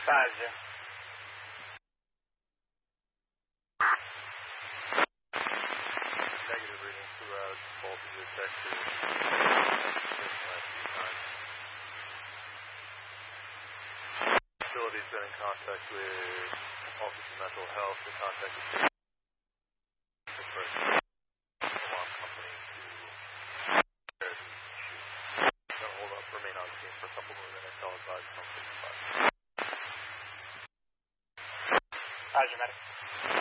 Roger. Negative reading throughout both of your sectors. Facility's been in contact with Office of Mental Health. The contact is the first alarm company to repair these issues. Don't hold up, remain on scene for a couple more minutes. I'll advise from 55. Roger, medic.